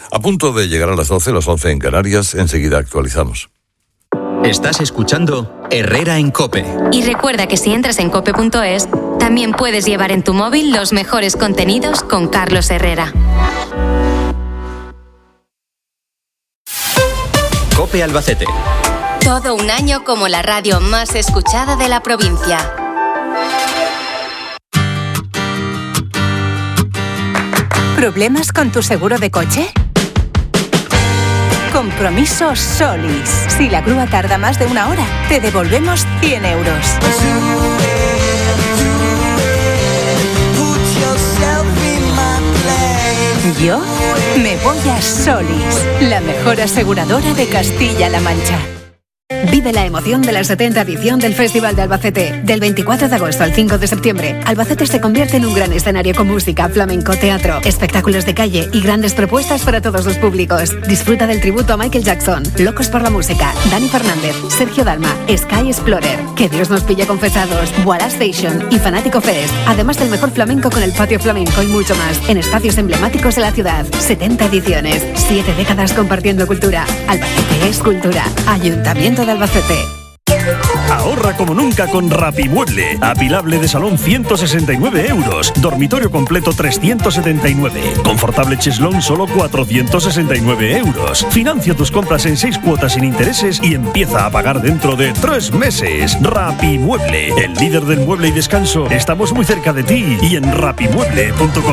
A punto de llegar a las 12, las 11 en Canarias, enseguida actualizamos. Estás escuchando Herrera en COPE. Y recuerda que si entras en cope.es, también puedes llevar en tu móvil los mejores contenidos con Carlos Herrera. COPE Albacete. Todo un año como la radio más escuchada de la provincia. ¿Problemas con tu seguro de coche? Compromiso Solis. Si la grúa tarda más de 1 hora, te devolvemos 100 euros. Yo me voy a Solis, la mejor aseguradora de Castilla-La Mancha. Vive la emoción de la 70ª edición del Festival de Albacete. Del 24 de agosto al 5 de septiembre, Albacete se convierte en un gran escenario con música, flamenco, teatro, espectáculos de calle y grandes propuestas para todos los públicos. Disfruta del tributo a Michael Jackson, Locos por la Música, Dani Fernández, Sergio Dalma, Sky Explorer, Que Dios nos pille confesados, Walla Station y Fanático Fest. Además del mejor flamenco con el patio flamenco y mucho más en espacios emblemáticos de la ciudad. 70 ediciones, 7 décadas compartiendo cultura. Albacete es cultura. Ayuntamiento de Albacete. Ahorra como nunca con Rapimueble. Apilable de salón 169 euros. Dormitorio completo 379. Confortable cheslón solo 469 euros. Financia tus compras en 6 cuotas sin intereses y empieza a pagar dentro de 3 meses. Rapimueble, el líder del mueble y descanso. Estamos muy cerca de ti y en rapimueble.com.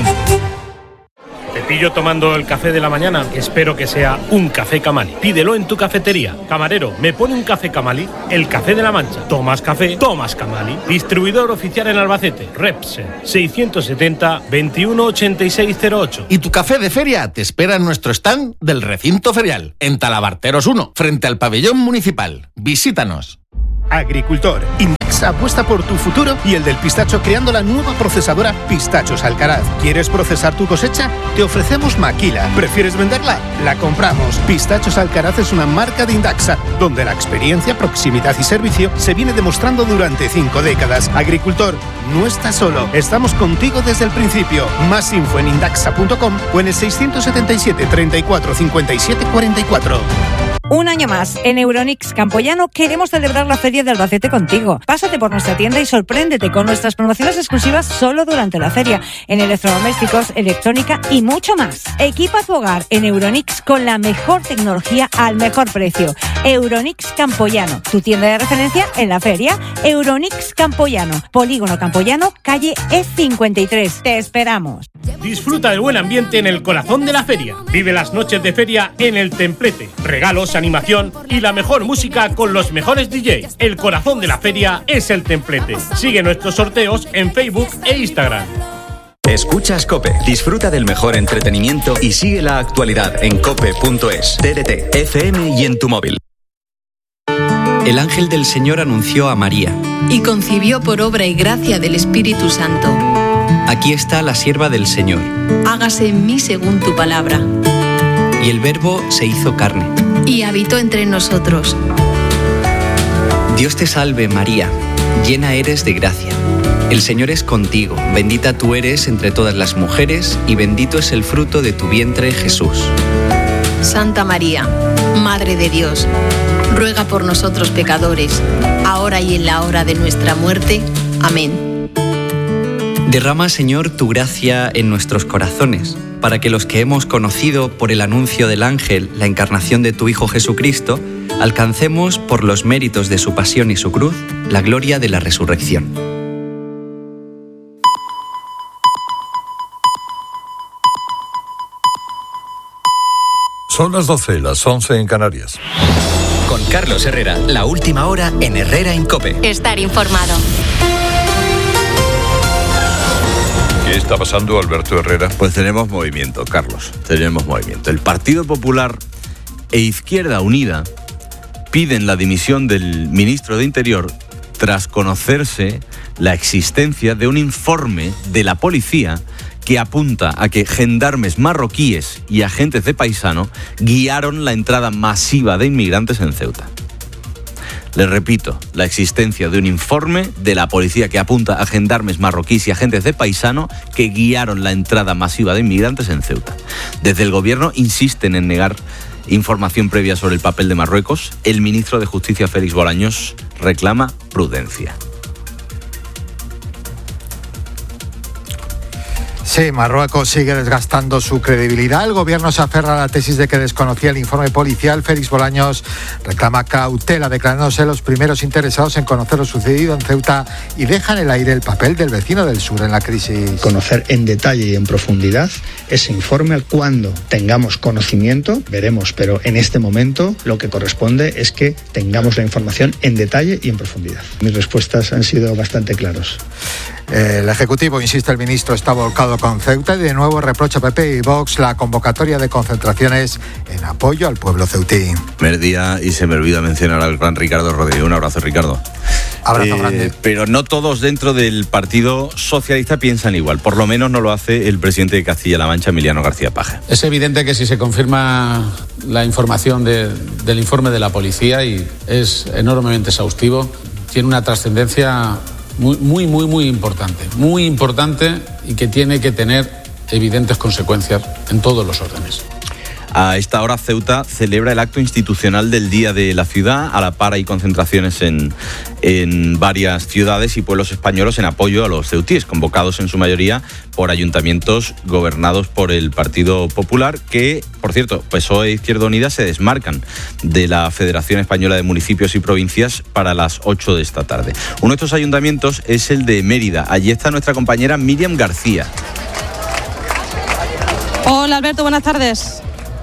Te pillo tomando el café de la mañana. Espero que sea un café Camali. Pídelo en tu cafetería. Camarero, ¿me pone un café Camali? El café de la Mancha. Tomas café, tomas Camali. Distribuidor oficial en Albacete. Repsen 670 21 8608. Y tu café de feria te espera en nuestro stand del recinto ferial, en Talabarteros 1, frente al pabellón municipal. Visítanos. Agricultor, Index apuesta por tu futuro y el del pistacho creando la nueva procesadora Pistachos Alcaraz. ¿Quieres procesar tu cosecha? Te ofrecemos maquila. ¿Prefieres venderla? La compramos. Pistachos Alcaraz es una marca de Indaxa, donde la experiencia, proximidad y servicio se viene demostrando durante 5 décadas. Agricultor, no estás solo. Estamos contigo desde el principio. Más info en indaxa.com o en el 677 34 57 44. Un año más, en Euronics Campoyano queremos celebrar la Feria de Albacete contigo. Pásate por nuestra tienda y sorpréndete con nuestras promociones exclusivas solo durante la feria, en electrodomésticos, electrónica y mucho más. Equipa tu hogar en Euronics con la mejor tecnología al mejor precio. Euronics Campoyano, tu tienda de referencia en la feria. Euronics Campoyano, Polígono Campoyano, calle E53. Te esperamos. Disfruta del buen ambiente en el corazón de la feria. Vive las noches de feria en El Templete. Regalos, animación y la mejor música con los mejores DJs. El corazón de la feria es El Templete. Sigue nuestros sorteos en Facebook e Instagram. Escuchas COPE. Disfruta del mejor entretenimiento y sigue la actualidad en cope.es, TDT, FM y en tu móvil. El ángel del Señor anunció a María. Y concibió por obra y gracia del Espíritu Santo. Aquí está la sierva del Señor. Hágase en mí según tu palabra. Y el Verbo se hizo carne. Y habitó entre nosotros. Dios te salve, María, llena eres de gracia. El Señor es contigo, bendita tú eres entre todas las mujeres y bendito es el fruto de tu vientre, Jesús. Santa María, Madre de Dios, ruega por nosotros pecadores, ahora y en la hora de nuestra muerte. Amén. Derrama, Señor, tu gracia en nuestros corazones, para que los que hemos conocido por el anuncio del ángel la encarnación de tu Hijo Jesucristo, alcancemos por los méritos de su pasión y su cruz la gloria de la resurrección. Son las 12, las 11 en Canarias. Con Carlos Herrera, la última hora en Herrera en COPE. Estar informado. ¿Qué está pasando, Alberto Herrera? Pues tenemos movimiento, Carlos. Tenemos movimiento. El Partido Popular e Izquierda Unida piden la dimisión del ministro de Interior tras conocerse la existencia de un informe de la policía que apunta a que gendarmes marroquíes y agentes de Paisano guiaron la entrada masiva de inmigrantes en Ceuta. Les repito, la existencia de un informe de la policía que apunta a gendarmes marroquíes y agentes de paisano que guiaron la entrada masiva de inmigrantes en Ceuta. Desde el gobierno insisten en negar información previa sobre el papel de Marruecos. El ministro de Justicia, Félix Bolaños, reclama prudencia. Sí, Marruecos sigue desgastando su credibilidad. El gobierno se aferra a la tesis de que desconocía el informe policial. Félix Bolaños reclama cautela, declarándose los primeros interesados en conocer lo sucedido en Ceuta y deja en el aire el papel del vecino del sur en la crisis. Conocer en detalle y en profundidad ese informe. Cuando tengamos conocimiento, veremos, pero en este momento lo que corresponde es que tengamos la información en detalle y en profundidad. Mis respuestas han sido bastante claras. El Ejecutivo, insiste el ministro, está volcado con Ceuta y de nuevo reprocha a PP y Vox la convocatoria de concentraciones en apoyo al pueblo ceutí. Merdía, y se me olvida mencionar al gran Ricardo Rodríguez. Un abrazo, Ricardo. Abrazo grande. Pero no todos dentro del Partido Socialista piensan igual. Por lo menos no lo hace el presidente de Castilla-La Mancha, Emiliano García Paje. Es evidente que si se confirma la información del informe de la policía, y es enormemente exhaustivo, tiene una trascendencia muy importante y que tiene que tener evidentes consecuencias en todos los órdenes. A esta hora Ceuta celebra el acto institucional del Día de la Ciudad. A la par hay concentraciones en varias ciudades y pueblos españoles en apoyo a los ceutíes, convocados en su mayoría por ayuntamientos gobernados por el Partido Popular, que, por cierto, PSOE e Izquierda Unida se desmarcan de la Federación Española de Municipios y Provincias para las 8 de esta tarde. Uno de estos ayuntamientos es el de Mérida. Allí está nuestra compañera Miriam García. Hola Alberto, buenas tardes.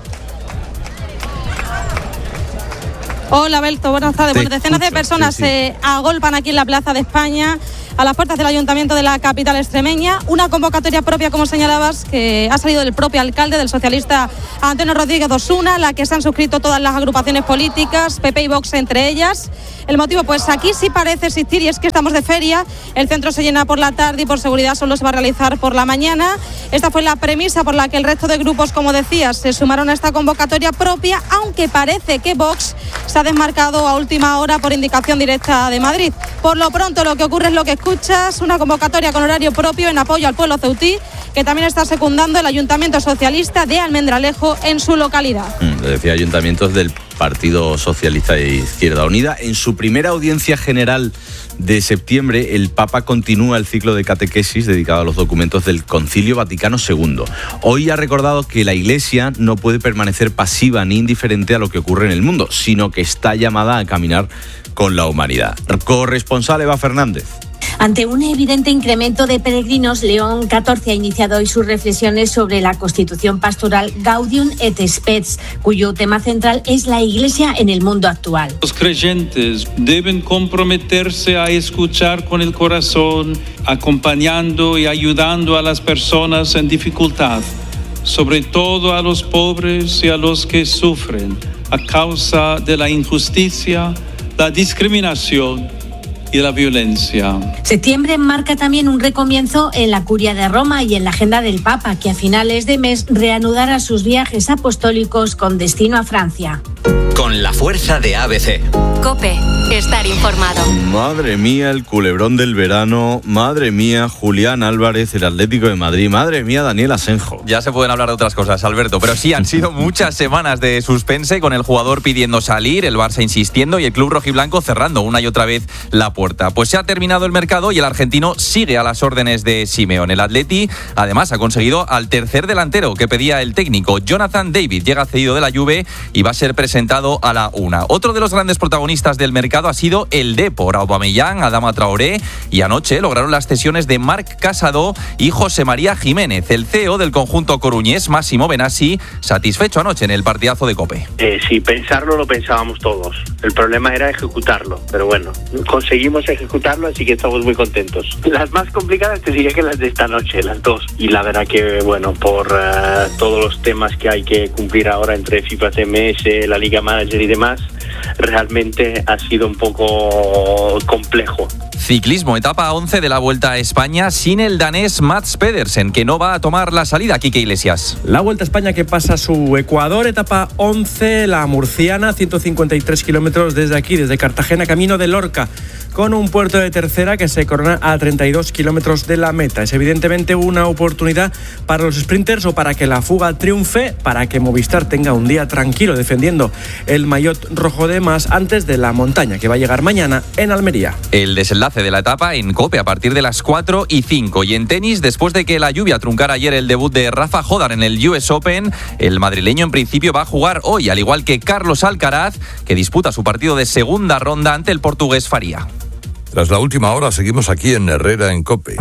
Hola Alberto, buenas tardes. Bueno, decenas de personas se agolpan aquí en la Plaza de España, a las puertas del Ayuntamiento de la capital extremeña. Una convocatoria propia, como señalabas, que ha salido del propio alcalde, del socialista Antonio Rodríguez Osuna, la que se han suscrito todas las agrupaciones políticas, PP y Vox entre ellas. El motivo, pues aquí sí parece existir, y es que estamos de feria. El centro se llena por la tarde y por seguridad solo se va a realizar por la mañana. Esta fue la premisa por la que el resto de grupos, como decías, se sumaron a esta convocatoria propia, aunque parece que Vox se ha desmarcado a última hora por indicación directa de Madrid. Por lo pronto, lo que ocurre es lo que escuchas, una convocatoria con horario propio en apoyo al pueblo ceutí, que también está secundando el Ayuntamiento Socialista de Almendralejo en su localidad. Decía ayuntamientos del Partido Socialista e Izquierda Unida. En su primera audiencia general de septiembre, el Papa continúa el ciclo de catequesis dedicado a los documentos del Concilio Vaticano II. Hoy ha recordado que la Iglesia no puede permanecer pasiva ni indiferente a lo que ocurre en el mundo, sino que está llamada a caminar con la humanidad. Corresponsal Eva Fernández. Ante un evidente incremento de peregrinos, León XIV ha iniciado hoy sus reflexiones sobre la Constitución pastoral Gaudium et Spes, cuyo tema central es la Iglesia en el mundo actual. Los creyentes deben comprometerse a escuchar con el corazón, acompañando y ayudando a las personas en dificultad, sobre todo a los pobres y a los que sufren a causa de la injusticia, la discriminación y la violencia. Septiembre marca también un recomienzo en la Curia de Roma y en la agenda del Papa, que a finales de mes reanudará sus viajes apostólicos con destino a Francia. Con la fuerza de ABC. COPE. Estar informado. Madre mía, el culebrón del verano. Madre mía, Julián Álvarez, el Atlético de Madrid. Madre mía, Daniel Asenjo. Ya se pueden hablar de otras cosas, Alberto, pero sí, han sido muchas semanas de suspense, con el jugador pidiendo salir, el Barça insistiendo y el club rojiblanco cerrando una y otra vez la puerta. Pues se ha terminado el mercado y el argentino sigue a las órdenes de Simeone. El Atleti, además, ha conseguido al tercer delantero que pedía el técnico. Jonathan David llega cedido de la Juve y va a ser presentado a la 1. Otro de los grandes protagonistas del mercado ha sido el Depor. Aubameyang, Adama Traoré, y anoche lograron las cesiones de Marc Casado y José María Jiménez. El CEO del conjunto coruñés, Massimo Benassi, satisfecho anoche en el partidazo de COPE. Sí, pensarlo lo pensábamos todos. El problema era ejecutarlo, pero bueno, conseguimos ejecutarlo, así que estamos muy contentos. Las más complicadas te diría que las de esta noche, las dos. Y la verdad que, bueno, por todos los temas que hay que cumplir ahora entre FIFA, CMS, la Liga Manager y demás, realmente ha sido un poco complejo. Ciclismo, etapa 11 de la Vuelta a España sin el danés Mads Pedersen, que no va a tomar la salida. Quique Iglesias. La Vuelta a España que pasa su Ecuador, etapa 11, la murciana, 153 kilómetros desde aquí, desde Cartagena, camino de Lorca, con un puerto de tercera que se corona a 32 kilómetros de la meta. Es evidentemente una oportunidad para los sprinters o para que la fuga triunfe, para que Movistar tenga un día tranquilo defendiendo el maillot rojo de más antes de la montaña que va a llegar mañana en Almería. El desenlace de la etapa en COPE a partir de las 4:05. Y en tenis, después de que la lluvia truncara ayer el debut de Rafa Jodar en el US Open, el madrileño en principio va a jugar hoy, al igual que Carlos Alcaraz, que disputa su partido de segunda ronda ante el portugués Faria. Tras la última hora seguimos aquí en Herrera en COPE.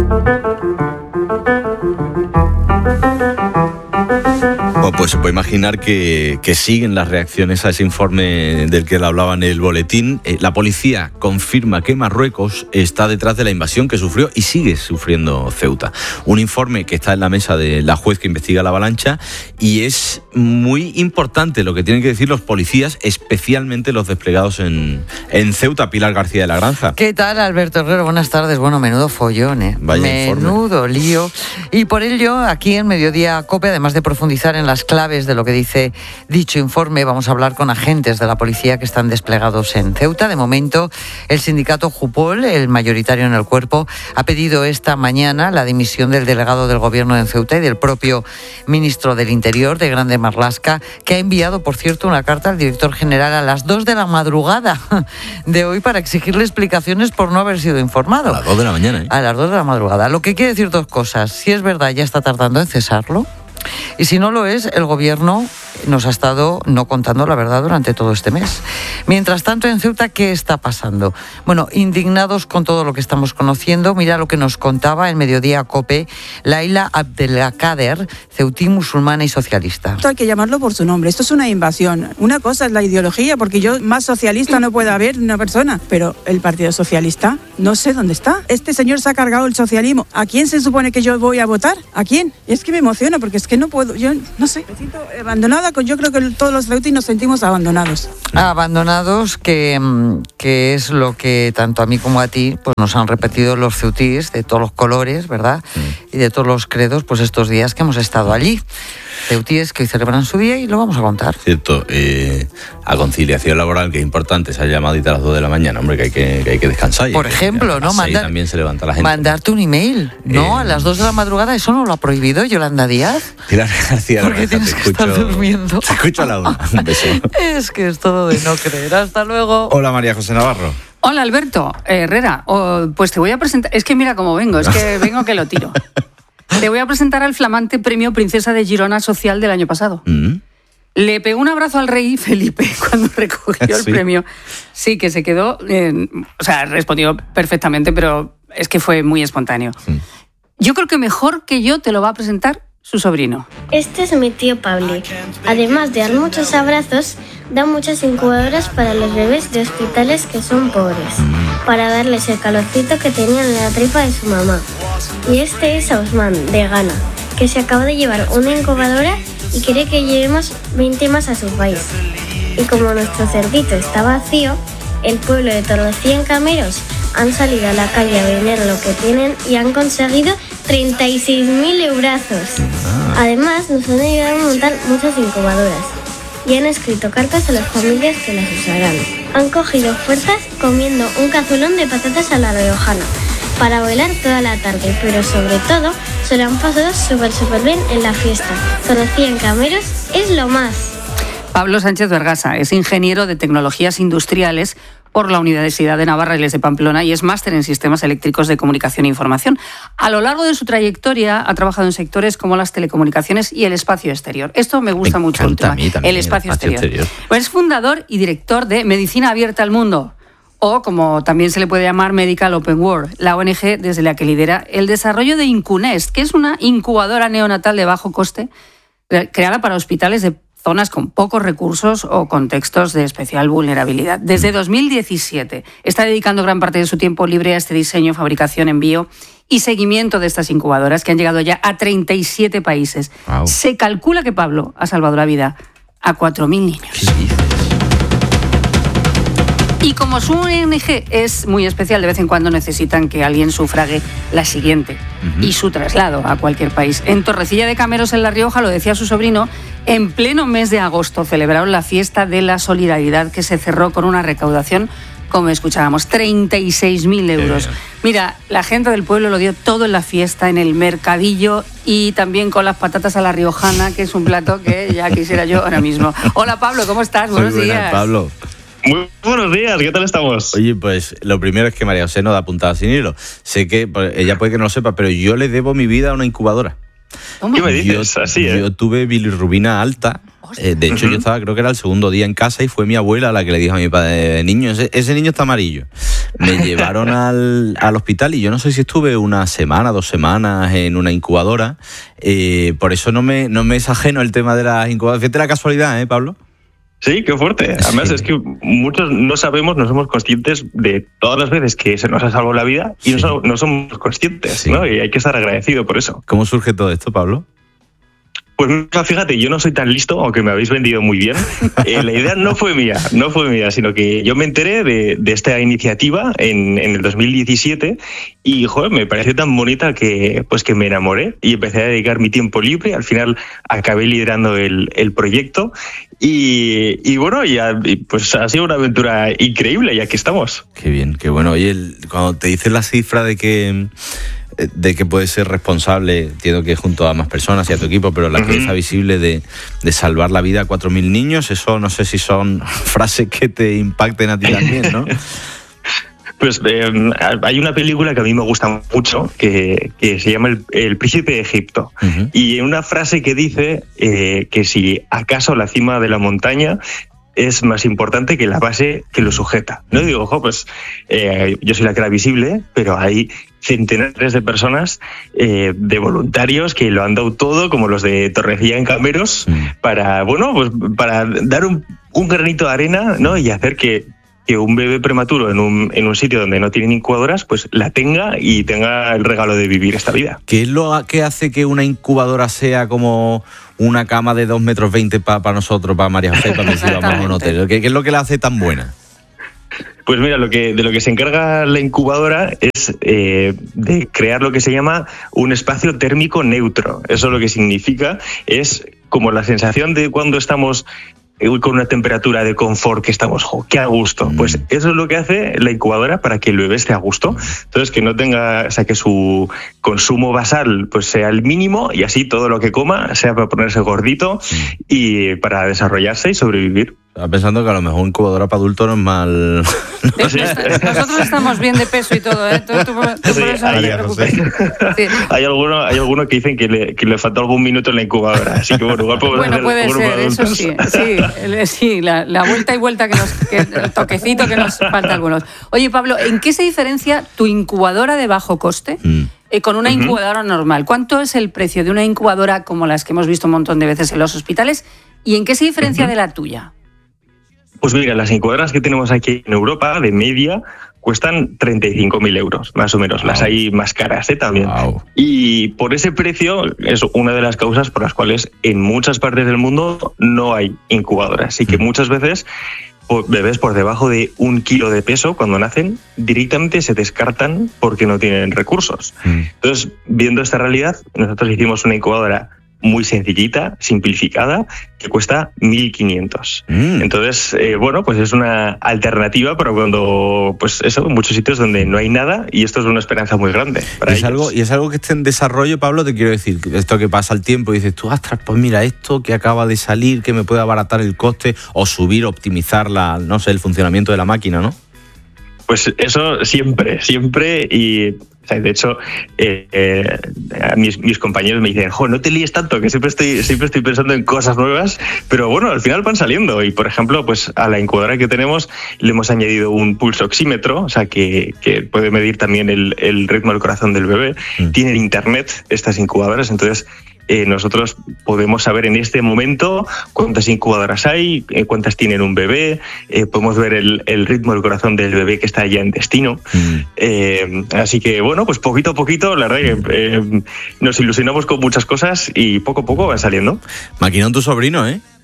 Bueno, pues se puede imaginar que siguen las reacciones a ese informe del que le hablaba en el boletín. La policía confirma que Marruecos está detrás de la invasión que sufrió y sigue sufriendo Ceuta. Un informe que está en la mesa de la juez que investiga la avalancha, y es muy importante lo que tienen que decir los policías, especialmente los desplegados en Ceuta. Pilar García de la Granja. ¿Qué tal, Alberto Herrero? Buenas tardes. Bueno, menudo follón, ¿eh? Vaya menudo lío. Y por ello, aquí en Mediodía COPE, además de profundizar en las claves de lo que dice dicho informe, vamos a hablar con agentes de la policía que están desplegados en Ceuta. De momento, el sindicato Jupol, el mayoritario en el cuerpo, ha pedido esta mañana la dimisión del delegado del gobierno en Ceuta y del propio ministro del Interior, de Grande Marlaska, que ha enviado, por cierto, una carta al director general a las 2 de la madrugada de hoy para exigirle explicaciones por no haber sido informado. A las 2 de la mañana, ¿eh? A las 2 de la madrugada. Lo que quiere decir dos cosas. Si es verdad, ya está tardando en cesarlo. Y si no lo es, el gobierno nos ha estado no contando la verdad durante todo este mes. Mientras tanto, en Ceuta, ¿qué está pasando? Bueno, indignados con todo lo que estamos conociendo, mira lo que nos contaba en Mediodía COPE Laila Abdelkader, ceutí musulmana y socialista. Esto hay que llamarlo por su nombre, esto es una invasión. Una cosa es la ideología, porque yo más socialista no puede haber una persona, pero el Partido Socialista no sé dónde está. Este señor se ha cargado el socialismo. ¿A quién se supone que yo voy a votar? ¿A quién? Es que me emociona porque es que no puedo, yo no sé, me siento abandonada. Yo creo que todos los ceutíes nos sentimos abandonados. Abandonados, que es lo que tanto a mí como a ti pues nos han repetido los ceutíes de todos los colores, ¿verdad? Y de todos los credos, pues estos días que hemos estado allí. Ceutíes que hoy celebran su día y lo vamos a contar. Cierto, a conciliación laboral, que es importante esa llamadita a las 2 de la mañana, hombre, que hay que descansar. Por ejemplo, ¿no? También se levanta la gente. Mandarte un email, ¿no? A las 2 de la madrugada, ¿eso no lo ha prohibido Yolanda Díaz? Pilar García, porque tienes que estar durmiendo. Te escucho a la 1. Un beso. Es que es todo de no creer. Hasta luego. Hola, María José Navarro. Hola, Alberto Herrera. Pues te voy a presentar... Es que mira cómo vengo, es que vengo que lo tiro. Te voy a presentar al flamante premio Princesa de Girona Social del año pasado. Le pegó un abrazo al rey Felipe cuando recogió el premio. Sí, que se quedó... o sea, respondió perfectamente, pero es que fue muy espontáneo. Yo creo que mejor que yo te lo va a presentar su sobrino. Este es mi tío Pabli. Además de dar muchos abrazos, da muchas incubadoras para los bebés de hospitales que son pobres, para darles el calorcito que tenían en la tripa de su mamá. Y este es Osman, de Ghana, que se acaba de llevar una incubadora y quiere que llevemos 20 más a su país. Y como nuestro cerdito está vacío, el pueblo de Torrecilla en Cameros han salido a la calle a vender lo que tienen y han conseguido 36.000 eurazos. Además, nos han ayudado a montar muchas incubadoras y han escrito cartas a las familias que las usarán. Han cogido fuerzas comiendo un cazuelón de patatas a la riojana para bailar toda la tarde, pero sobre todo se lo han pasado súper bien en la fiesta. Torrecilla en Cameros es lo más. Pablo Sánchez Vergasa es ingeniero de tecnologías industriales por la Universidad de Navarra y de Pamplona y es máster en sistemas eléctricos de comunicación e información. A lo largo de su trayectoria ha trabajado en sectores como las telecomunicaciones y el espacio exterior. Esto me gusta mucho, el espacio exterior. Pues es fundador y director de Medicina Abierta al Mundo, o como también se le puede llamar Medical Open World, la ONG desde la que lidera el desarrollo de Incunest, que es una incubadora neonatal de bajo coste creada para hospitales de zonas con pocos recursos o contextos de especial vulnerabilidad. Desde 2017 está dedicando gran parte de su tiempo libre a este diseño, fabricación, envío y seguimiento de estas incubadoras que han llegado ya a 37 países. Wow. Se calcula que Pablo ha salvado la vida a 4.000 niños. Y como como su ONG es muy especial, de vez en cuando necesitan que alguien sufrague la siguiente y su traslado a cualquier país. En Torrecilla de Cameros, en La Rioja, lo decía su sobrino, en pleno mes de agosto celebraron la fiesta de la solidaridad que se cerró con una recaudación, como escuchábamos, 36.000 euros. Mira, la gente del pueblo lo dio todo en la fiesta, en el mercadillo y también con las patatas a la riojana, que es un plato que ya quisiera yo ahora mismo. Hola Pablo, ¿cómo estás? Buenos días. Pablo. Muy buenos días, ¿qué tal estamos? Oye, pues lo primero es que María José no da puntada sin hilo. Sé que ella puede que no lo sepa, pero yo le debo mi vida a una incubadora. ¿Qué me dices? Yo tuve bilirrubina alta. De hecho, yo estaba, creo que era el segundo día en casa y fue mi abuela la que le dijo a mi padre, niño, ese niño está amarillo. Me llevaron al hospital y yo no sé si estuve una semana, 2 semanas en una incubadora. Por eso no me es ajeno el tema de las incubadoras. Fíjate la casualidad, Pablo. Sí, qué fuerte. Además es que muchos no somos conscientes de todas las veces que se nos ha salvado la vida y no somos conscientes, ¿no? Y hay que estar agradecido por eso. ¿Cómo surge todo esto, Pablo? Pues fíjate, yo no soy tan listo, aunque me habéis vendido muy bien. La idea no fue mía, sino que yo me enteré de esta iniciativa en el 2017 y, joder, me pareció tan bonita que me enamoré y empecé a dedicar mi tiempo libre. Al final acabé liderando el proyecto y bueno, pues ha sido una aventura increíble y aquí estamos. Qué bien, qué bueno. Oye, cuando te dices la cifra de que puedes ser responsable, entiendo que junto a más personas y a tu equipo, pero la pieza visible de salvar la vida a 4.000 niños, eso no sé si son frases que te impacten a ti también, ¿no? Pues hay una película que a mí me gusta mucho que se llama El Príncipe de Egipto. Y una frase que dice que si acaso la cima de la montaña es más importante que la base que lo sujeta. No digo, yo soy la cara visible, pero hay centenares de personas, de voluntarios que lo han dado todo, como los de Torrecilla en Cameros, para dar un granito de arena, ¿no? Y hacer que un bebé prematuro en un sitio donde no tienen incubadoras, pues la tenga y tenga el regalo de vivir esta vida. ¿Qué es lo que hace que una incubadora sea como una cama de 2,20 metros para nosotros, para María José, para mí si vamos a un hotel? ¿Qué es lo que la hace tan buena? Pues mira, de lo que se encarga la incubadora es de crear lo que se llama un espacio térmico neutro. Eso lo que significa es como la sensación de cuando estamos con una temperatura de confort, que estamos, qué a gusto. Pues eso es lo que hace la incubadora para que el bebé esté a gusto. Entonces, que no tenga, que su consumo basal pues sea el mínimo y así todo lo que coma sea para ponerse gordito y para desarrollarse y sobrevivir. Estaba pensando que a lo mejor incubadora para adultos no es mal. Nosotros estamos bien de peso y todo, ¿eh? Tú por eso no te preocupes. Sí. Hay alguno que dicen que le falta algún minuto en la incubadora, así que igual podemos hacer puede ser, eso sí, la vuelta y vuelta el toquecito que nos falta algunos. Oye, Pablo, ¿en qué se diferencia tu incubadora de bajo coste con una incubadora normal? ¿Cuánto es el precio de una incubadora como las que hemos visto un montón de veces en los hospitales y en qué se diferencia de la tuya? Pues mira, las incubadoras que tenemos aquí en Europa, de media, cuestan 35.000 euros, más o menos. Wow. Las hay más caras también. Wow. Y por ese precio es una de las causas por las cuales en muchas partes del mundo no hay incubadoras. Así que muchas veces bebés por debajo de 1 kilo de peso, cuando nacen, directamente se descartan porque no tienen recursos. Entonces, viendo esta realidad, nosotros hicimos una incubadora muy sencillita, simplificada, que cuesta 1.500. Entonces, pues es una alternativa para cuando, en muchos sitios donde no hay nada, y esto es una esperanza muy grande para ellos. Y es algo que esté en desarrollo, Pablo, te quiero decir, esto que pasa el tiempo y dices tú, ostras, pues mira, esto que acaba de salir, que me puede abaratar el coste o subir, optimizar el funcionamiento de la máquina, ¿no? Pues eso siempre, y de hecho mis compañeros me dicen, no te líes tanto, que siempre estoy pensando en cosas nuevas, pero bueno, al final van saliendo. Y por ejemplo, pues a la incubadora que tenemos le hemos añadido un pulsoxímetro, que puede medir también el ritmo del corazón del bebé. Tienen internet estas incubadoras, entonces nosotros podemos saber en este momento cuántas incubadoras hay, cuántas tienen un bebé, podemos ver el ritmo del corazón del bebé que está ya en destino. Así que pues poquito a poquito, la verdad que nos ilusionamos con muchas cosas y poco a poco van saliendo. Maquinón tu sobrino, ¿eh?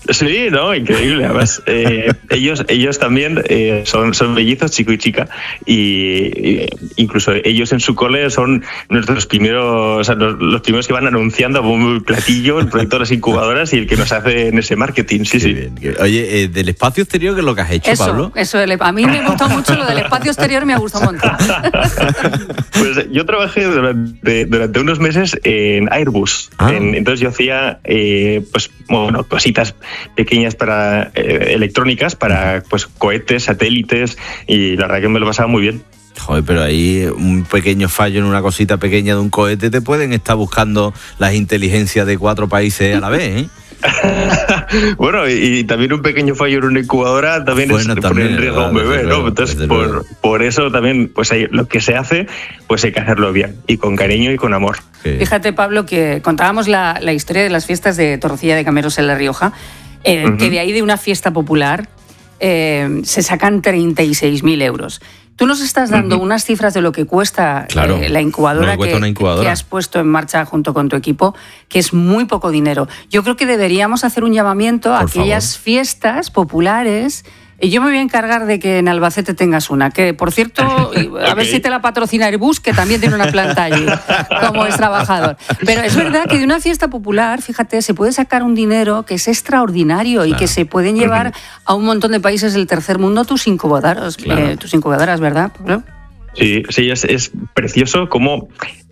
Sí, no, increíble. Además, ellos también son mellizos, chico y chica, y incluso ellos en su cole son nuestros primeros, o sea, los primeros que van anunciando a bombo y platillo el proyecto de las incubadoras y el que nos hace en ese marketing. Sí, sí. Bien. Oye, del espacio exterior, ¿qué es lo que has hecho, Pablo? Eso, a mí me gustó mucho lo del espacio exterior, me ha gustado un montón. Pues yo trabajé durante unos meses en Airbus. Entonces yo hacía cositas pequeñas para electrónicas para pues cohetes, satélites, y la verdad que me lo pasaba muy bien. Joder, pero ahí un pequeño fallo en una cosita pequeña de un cohete te pueden estar buscando las inteligencias de 4 países a la vez, ¿eh? Bueno, y también un pequeño fallo en una incubadora también pone en riesgo a un bebé, ¿no? Entonces, por eso también, pues lo que se hace, pues hay que hacerlo bien, y con cariño y con amor. Fíjate, Pablo, que contábamos la historia de las fiestas de Torrecilla de Cameros en La Rioja, que de ahí de una fiesta popular se sacan 36.000 euros. Tú nos estás dando unas cifras de lo que cuesta la incubadora, que has puesto en marcha junto con tu equipo, que es muy poco dinero. Yo creo que deberíamos hacer un llamamiento a aquellas fiestas populares. Y yo me voy a encargar de que en Albacete tengas una, que por cierto, a ver si te la patrocina Airbus, que también tiene una planta allí, como es trabajador. Pero es verdad que de una fiesta popular, fíjate, se puede sacar un dinero que es extraordinario y que se pueden llevar a un montón de países del tercer mundo tus incubadoras, ¿verdad, Pablo? Sí, es precioso cómo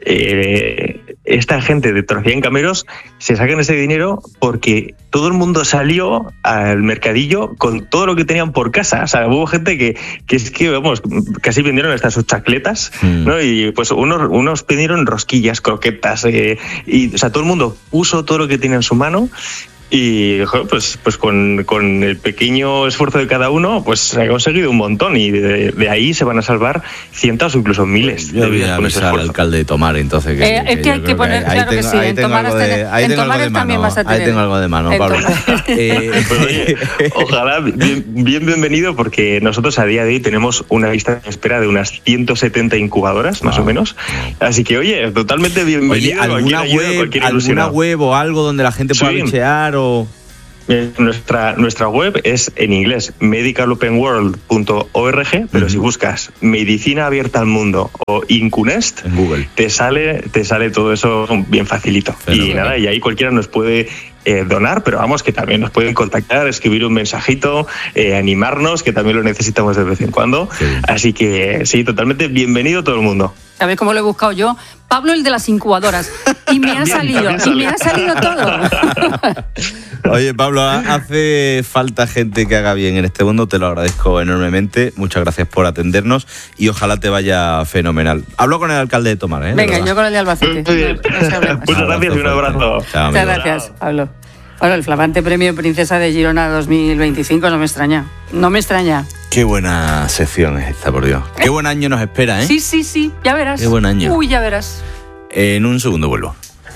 esta gente de Torrecilla en Cameros se sacan ese dinero porque todo el mundo salió al mercadillo con todo lo que tenían por casa. O sea, hubo gente que vamos, casi vendieron hasta sus chacletas, ¿no? Y pues unos pidieron rosquillas, croquetas, y o sea, todo el mundo puso todo lo que tenía en su mano. Y pues con el pequeño esfuerzo de cada uno, pues se ha conseguido un montón, y de ahí se van a salvar cientos o incluso miles de vidas. Yo voy a avisar al alcalde de Tomar, entonces. Es que hay que poner, claro que sí, en Tomar también vas a tener. Ahí tengo algo de mano, Pablo. Pues, oye, ojalá, bienvenido, porque nosotros a día de hoy tenemos una lista de espera de unas 170 incubadoras, más o menos. Así que, oye, totalmente bienvenido. Oye, ¿alguna web o algo donde la gente pueda bichear? Nuestra web es en inglés, medicalopenworld.org, pero si buscas Medicina Abierta al Mundo o Incunest, en Google te sale todo eso bien facilito. Y nada, y ahí cualquiera nos puede donar, pero vamos, que también nos pueden contactar, escribir un mensajito, animarnos, que también lo necesitamos de vez en cuando. Así que sí, totalmente bienvenido todo el mundo. ¿Sabes cómo lo he buscado yo? Pablo, el de las incubadoras. Y me ha salido todo. Oye, Pablo, hace falta gente que haga bien en este mundo, te lo agradezco enormemente. Muchas gracias por atendernos y ojalá te vaya fenomenal. Hablo con el alcalde de Tomar, ¿eh? Venga, yo con el de Albacete. Muchas gracias y un abrazo. Muchas gracias, Pablo. Bueno, el flamante premio Princesa de Girona 2025 no me extraña. Qué buena sección es esta, por Dios. Qué buen año nos espera, ¿eh? Sí, ya verás. Qué buen año. Uy, ya verás. En un segundo vuelvo.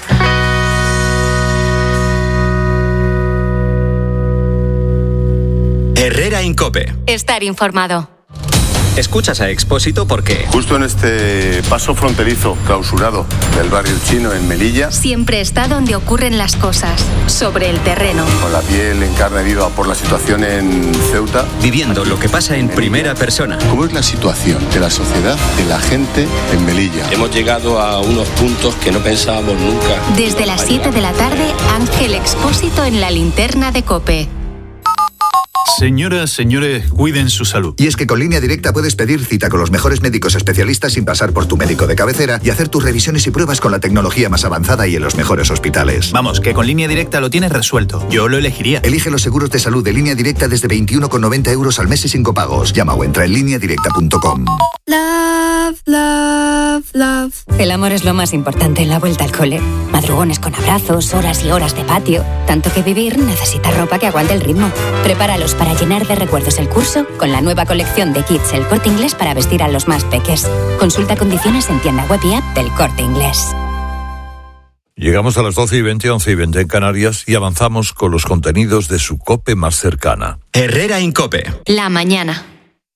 Herrera Incope. Estar informado. Escuchas a Expósito porque justo en este paso fronterizo clausurado del barrio chino en Melilla, siempre está donde ocurren las cosas, sobre el terreno. Con la piel en carne viva por la situación en Ceuta. Viviendo lo que pasa en primera persona. ¿Cómo es la situación de la sociedad, de la gente en Melilla? Hemos llegado a unos puntos que no pensábamos nunca. Desde las 7 de la tarde, Ángel Expósito en la linterna de COPE. Señoras, señores, cuiden su salud. Y es que con Línea Directa puedes pedir cita con los mejores médicos especialistas sin pasar por tu médico de cabecera y hacer tus revisiones y pruebas con la tecnología más avanzada y en los mejores hospitales. Vamos, que con Línea Directa lo tienes resuelto. Yo lo elegiría. Elige los seguros de salud de Línea Directa desde 21,90 euros al mes y sin copagos. Llama o entra en lineadirecta.com. Love, love, love. El amor es lo más importante en la vuelta al cole. Madrugones con abrazos, horas y horas de patio. Tanto que vivir necesita ropa que aguante el ritmo. Prepáralos para llenar de recuerdos el curso con la nueva colección de kits El Corte Inglés para vestir a los más peques. Consulta condiciones en tienda web y app del Corte Inglés. Llegamos a las 12:20, 11:20 en Canarias y avanzamos con los contenidos de su COPE más cercana. Herrera Incope. La mañana.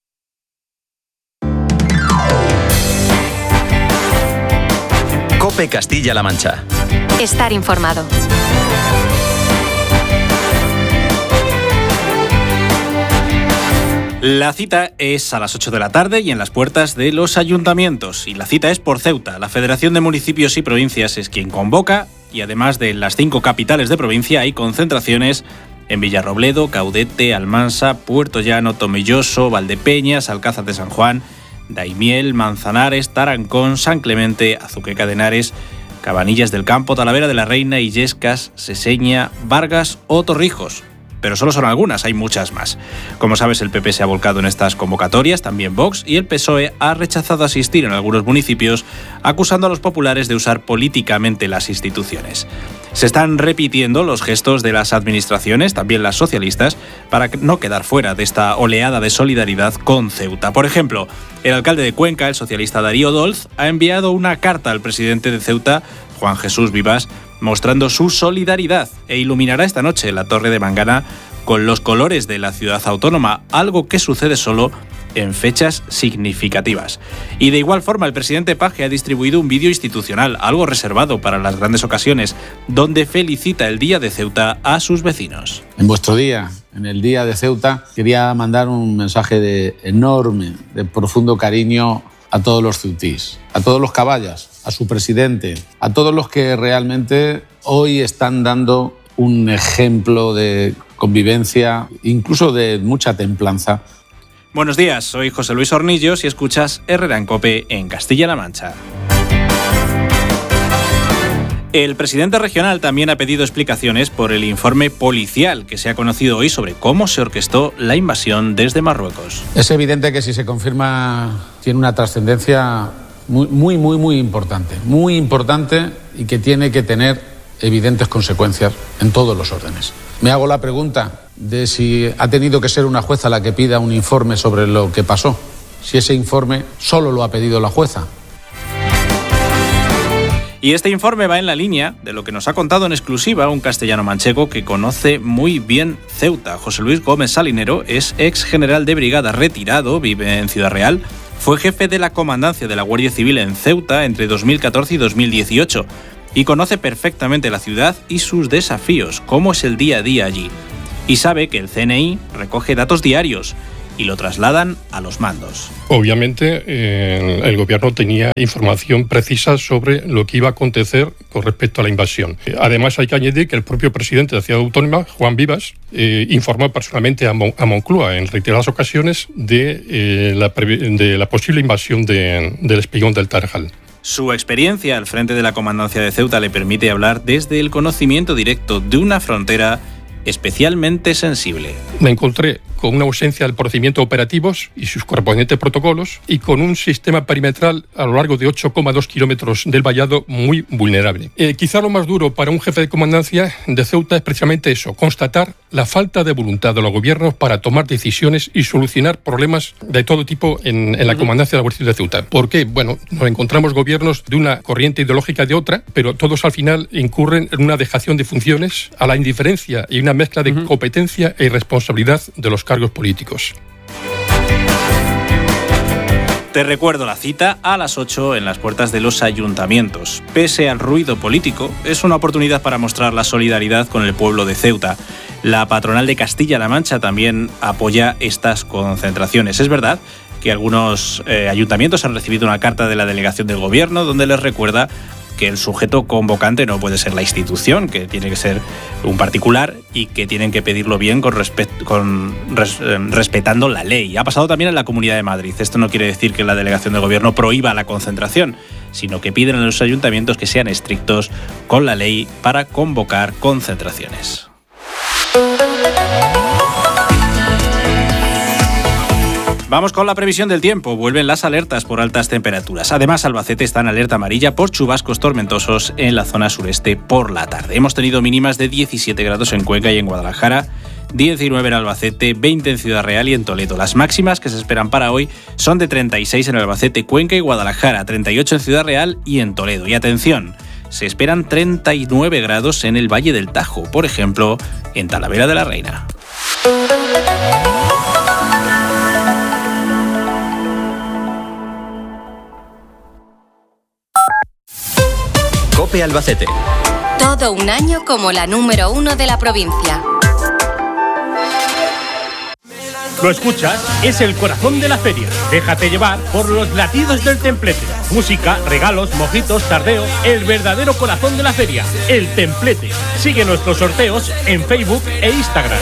COPE Castilla-La Mancha. Estar informado. La cita es a las 8 de la tarde y en las puertas de los ayuntamientos. Y la cita es por Ceuta. La Federación de Municipios y Provincias es quien convoca y además de las 5 capitales de provincia hay concentraciones en Villarrobledo, Caudete, Almansa, Puerto Llano, Tomelloso, Valdepeñas, Alcázar de San Juan, Daimiel, Manzanares, Tarancón, San Clemente, Azuqueca de Henares, Cabanillas del Campo, Talavera de la Reina, Illescas, Seseña, Vargas o Torrijos. Pero solo son algunas, hay muchas más. Como sabes, el PP se ha volcado en estas convocatorias, también Vox, y el PSOE ha rechazado asistir en algunos municipios, acusando a los populares de usar políticamente las instituciones. Se están repitiendo los gestos de las administraciones, también las socialistas, para no quedar fuera de esta oleada de solidaridad con Ceuta. Por ejemplo, el alcalde de Cuenca, el socialista Darío Dolz, ha enviado una carta al presidente de Ceuta, Juan Jesús Vivas, mostrando su solidaridad e iluminará esta noche la Torre de Mangana con los colores de la ciudad autónoma, algo que sucede solo en fechas significativas. Y de igual forma, el presidente Paje ha distribuido un vídeo institucional, algo reservado para las grandes ocasiones, donde felicita el Día de Ceuta a sus vecinos. En vuestro día, en el Día de Ceuta, quería mandar un mensaje de enorme, de profundo cariño a todos los ceutís, a todos los caballas, a su presidente, a todos los que realmente hoy están dando un ejemplo de convivencia, incluso de mucha templanza. Buenos días, soy José Luis Hornillos y escuchas Herrera en COPE en Castilla-La Mancha. El presidente regional también ha pedido explicaciones por el informe policial que se ha conocido hoy sobre cómo se orquestó la invasión desde Marruecos. Es evidente que si se confirma tiene una trascendencia muy importante y que tiene que tener evidentes consecuencias en todos los órdenes. Me hago la pregunta de si ha tenido que ser una jueza la que pida un informe sobre lo que pasó, si ese informe solo lo ha pedido la jueza. Y este informe va en la línea de lo que nos ha contado en exclusiva un castellano manchego que conoce muy bien Ceuta. José Luis Gómez Salinero es ex general de brigada retirado, vive en Ciudad Real, fue jefe de la comandancia de la Guardia Civil en Ceuta entre 2014 y 2018 y conoce perfectamente la ciudad y sus desafíos, cómo es el día a día allí. Y sabe que el CNI recoge datos diarios y lo trasladan a los mandos. Obviamente, el gobierno tenía información precisa sobre lo que iba a acontecer con respecto a la invasión. Además, hay que añadir que el propio presidente de la Ciudad Autónoma, Juan Vivas, informó personalmente a Moncloa en reiteradas ocasiones de la posible invasión del espigón del Tarajal. Su experiencia al frente de la comandancia de Ceuta le permite hablar desde el conocimiento directo de una frontera especialmente sensible. Me encontré con una ausencia del procedimiento operativos y sus correspondientes protocolos y con un sistema perimetral a lo largo de 8,2 kilómetros del vallado muy vulnerable. Quizá lo más duro para un jefe de comandancia de Ceuta es precisamente eso, constatar la falta de voluntad de los gobiernos para tomar decisiones y solucionar problemas de todo tipo en la comandancia de la Guardia Civil de Ceuta. ¿Por qué? Bueno, nos encontramos gobiernos de una corriente ideológica y de otra, pero todos al final incurren en una dejación de funciones, a la indiferencia y una mezcla de competencia e irresponsabilidad de los cargos políticos. Te recuerdo la cita a las 8 en las puertas de los ayuntamientos. Pese al ruido político, es una oportunidad para mostrar la solidaridad con el pueblo de Ceuta. La patronal de Castilla-La Mancha también apoya estas concentraciones. Es verdad que algunos ayuntamientos han recibido una carta de la delegación del gobierno donde les recuerda que el sujeto convocante no puede ser la institución, que tiene que ser un particular y que tienen que pedirlo bien respetando la ley. Ha pasado también en la Comunidad de Madrid. Esto no quiere decir que la delegación del gobierno prohíba la concentración, sino que piden a los ayuntamientos que sean estrictos con la ley para convocar concentraciones. Vamos con la previsión del tiempo. Vuelven las alertas por altas temperaturas. Además, Albacete está en alerta amarilla por chubascos tormentosos en la zona sureste por la tarde. Hemos tenido mínimas de 17 grados en Cuenca y en Guadalajara, 19 en Albacete, 20 en Ciudad Real y en Toledo. Las máximas que se esperan para hoy son de 36 en Albacete, Cuenca y Guadalajara, 38 en Ciudad Real y en Toledo. Y atención, se esperan 39 grados en el Valle del Tajo, por ejemplo, en Talavera de la Reina. COPE Albacete. Todo un año como la número 1 de la provincia. ¿Lo escuchas? Es el corazón de la feria. Déjate llevar por los latidos del Templete. Música, regalos, mojitos, tardeo. El verdadero corazón de la feria, el Templete. Sigue nuestros sorteos en Facebook e Instagram.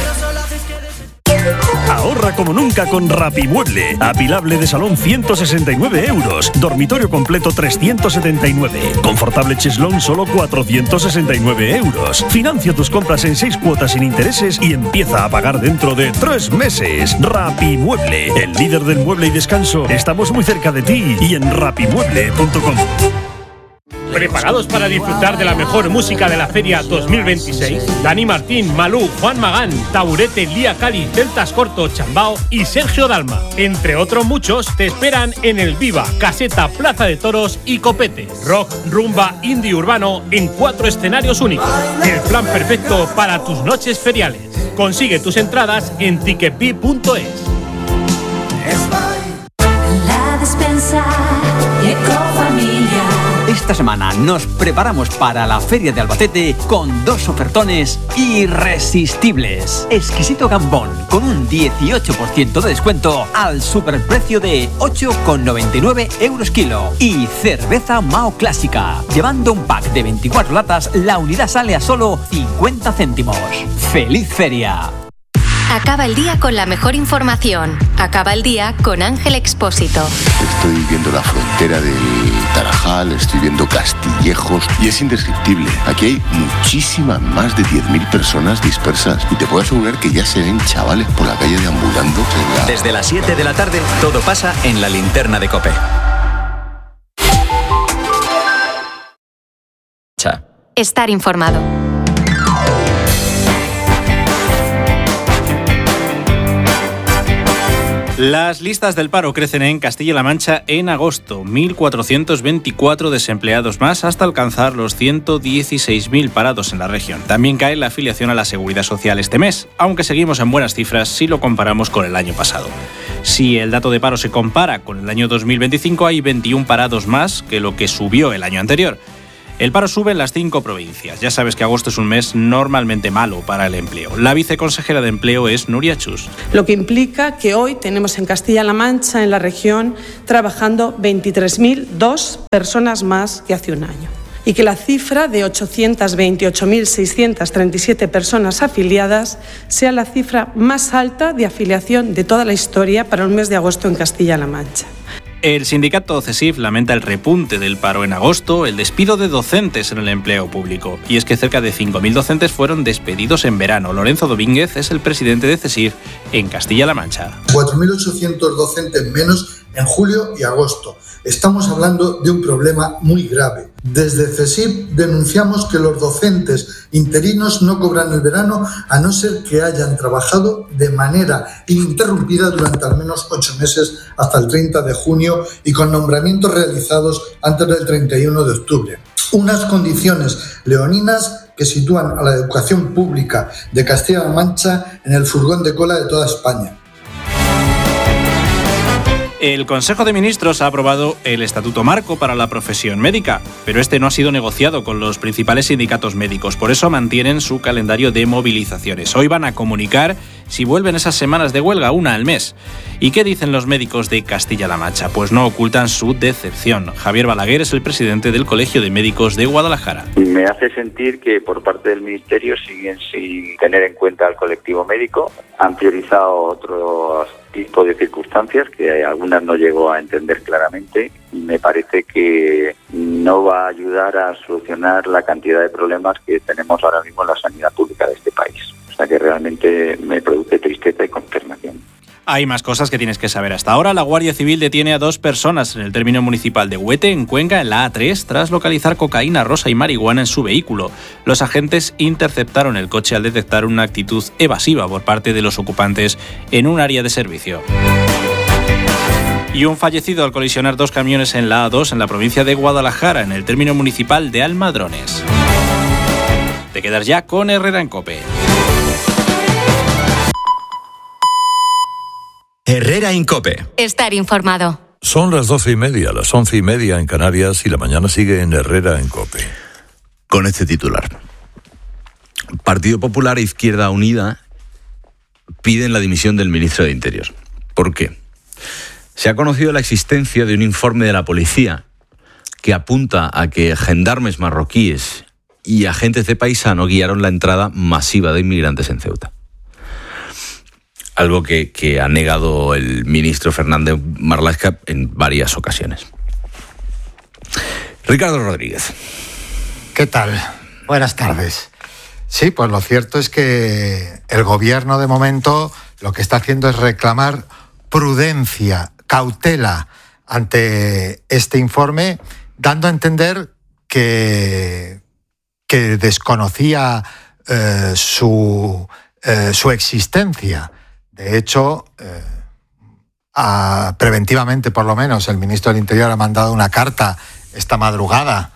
Ahorra como nunca con Rapimueble. Apilable de salón 169 euros. Dormitorio completo 379. Confortable cheslón solo 469 euros. Financia tus compras en 6 cuotas sin intereses y empieza a pagar dentro de 3 meses. Rapimueble, el líder del mueble y descanso. Estamos muy cerca de ti y en rapimueble.com. ¿Preparados para disfrutar de la mejor música de la Feria 2026? Dani Martín, Malú, Juan Magán, Taburete, Lía Cali, Celtas Corto, Chambao y Sergio Dalma. Entre otros muchos, te esperan en el Viva, Caseta, Plaza de Toros y Copete. Rock, rumba, indie urbano en 4 escenarios únicos. El plan perfecto para tus noches feriales. Consigue tus entradas en ticketbee.es. La despensa Ecofamilia. Esta semana nos preparamos para la Feria de Albacete con 2 ofertones irresistibles. Exquisito gambón con un 18% de descuento al superprecio de 8,99 euros kilo. Y cerveza Mao Clásica. Llevando un pack de 24 latas, la unidad sale a solo 50 céntimos. ¡Feliz feria! Acaba el día con la mejor información. Acaba el día con Ángel Expósito. Estoy viendo la frontera del Tarajal, estoy viendo Castillejos y es indescriptible. Aquí hay muchísimas, más de 10.000 personas dispersas y te puedo asegurar que ya se ven chavales por la calle deambulando. Desde las 7 de la tarde todo pasa en la linterna de COPE. Estar informado. Las listas del paro crecen en Castilla-La Mancha en agosto. 1.424 desempleados más hasta alcanzar los 116.000 parados en la región. También cae la afiliación a la Seguridad Social este mes, aunque seguimos en buenas cifras si lo comparamos con el año pasado. Si el dato de paro se compara con el año 2025, hay 21 parados más que lo que subió el año anterior. El paro sube en las 5 provincias. Ya sabes que agosto es un mes normalmente malo para el empleo. La viceconsejera de Empleo es Nuria Chus. Lo que implica que hoy tenemos en Castilla-La Mancha, en la región, trabajando 23.002 personas más que hace un año. Y que la cifra de 828.637 personas afiliadas sea la cifra más alta de afiliación de toda la historia para el mes de agosto en Castilla-La Mancha. El sindicato CESIF lamenta el repunte del paro en agosto, el despido de docentes en el empleo público. Y es que cerca de 5.000 docentes fueron despedidos en verano. Lorenzo Domínguez es el presidente de CESIF en Castilla-La Mancha. 4.800 docentes menos en julio y agosto. Estamos hablando de un problema muy grave. Desde CESIF denunciamos que los docentes interinos no cobran el verano a no ser que hayan trabajado de manera ininterrumpida durante al menos 8 meses hasta el 30 de junio y con nombramientos realizados antes del 31 de octubre. Unas condiciones leoninas que sitúan a la educación pública de Castilla-La Mancha en el furgón de cola de toda España. El Consejo de Ministros ha aprobado el Estatuto Marco para la profesión médica, pero este no ha sido negociado con los principales sindicatos médicos. Por eso mantienen su calendario de movilizaciones. Hoy van a comunicar si vuelven esas semanas de huelga, una al mes. ¿Y qué dicen los médicos de Castilla-La Mancha? Pues no ocultan su decepción. Javier Balaguer es el presidente del Colegio de Médicos de Guadalajara. Me hace sentir que por parte del Ministerio siguen sin tener en cuenta al colectivo médico. Han priorizado otros tipo de circunstancias que algunas no llegó a entender claramente y me parece que no va a ayudar a solucionar la cantidad de problemas que tenemos ahora mismo en la sanidad pública de este país. O sea que realmente me produce tristeza y consternación. Hay más cosas que tienes que saber hasta ahora. La Guardia Civil detiene a 2 personas en el término municipal de Huete, en Cuenca, en la A3, tras localizar cocaína rosa y marihuana en su vehículo. Los agentes interceptaron el coche al detectar una actitud evasiva por parte de los ocupantes en un área de servicio. Y un fallecido al colisionar 2 camiones en la A2 en la provincia de Guadalajara, en el término municipal de Almadrones. Te quedas ya con Herrera en COPE. Herrera en COPE. Estar informado. Son las 12:30, las 11:30 en Canarias y la mañana sigue en Herrera en COPE. Con este titular. Partido Popular e Izquierda Unida piden la dimisión del ministro de Interior. ¿Por qué? Se ha conocido la existencia de un informe de la policía que apunta a que gendarmes marroquíes y agentes de paisano guiaron la entrada masiva de inmigrantes en Ceuta. Algo que ha negado el ministro Fernández Marlaska en varias ocasiones. Ricardo Rodríguez. ¿Qué tal? Buenas tardes. Sí, pues lo cierto es que el gobierno de momento lo que está haciendo es reclamar prudencia, cautela ante este informe, dando a entender que desconocía su existencia. De hecho, preventivamente, por lo menos, el ministro del Interior ha mandado una carta esta madrugada.